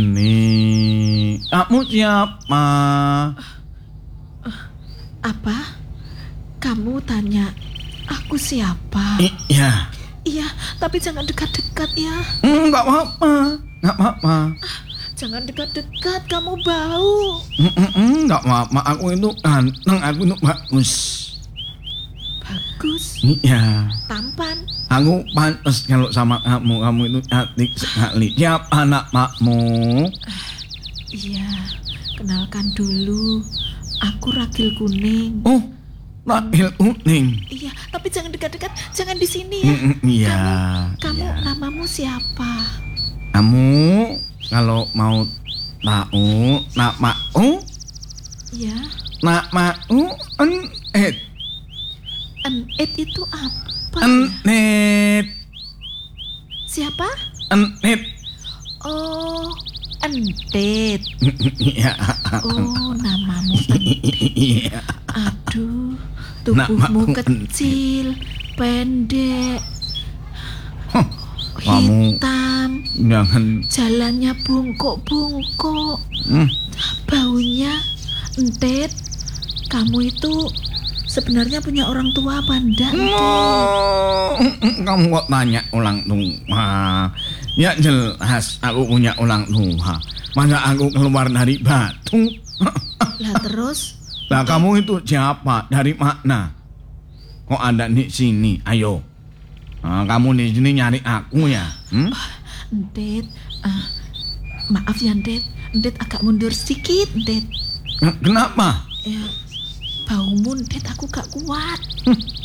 Nih, kamu siapa? Apa? Kamu tanya aku siapa? Iya. Iya, tapi jangan dekat-dekat ya. Enggak apa-apa. Enggak apa-apa. Jangan dekat-dekat, kamu bau. Enggak apa-apa. Aku itu ganteng, aku itu bagus. Bagus, Iya. tampan. Aku pantas kalau sama kamu. Kamu itu cantik sekali. Siapa namamu? Iya, kenalkan dulu. Aku Ragil Kuning. Oh, Ragil Kuning. Iya, tapi jangan dekat-dekat, jangan di sini ya. Iya. Kamu Iya. namamu siapa? Kamu kalau mau tahu namaku, Iya, namaku Enit. Enit itu apa? Enit. Siapa? Enit. Oh, Entit. Iya. Oh, namamu Entit. Iya. Aduh, tubuhmu Namaku kecil, pendek, Huh, kamu hitam, jangan. jalannya bungkuk-bungkuk, baunya entit. Kamu itu sebenarnya punya orang tua apa enggak? Kamu kok tanya ulang tua? Ya jelas aku punya ulang tua. Masa aku keluar dari batu? Lah terus? Lah kamu itu siapa? Dari mana? Kok ada di sini? Ayo. Kamu di sini nyari aku ya? Entit, maaf ya Entit. Entit agak mundur sedikit, Entit. Kenapa? Ya, baumu Entit aku gak kuat.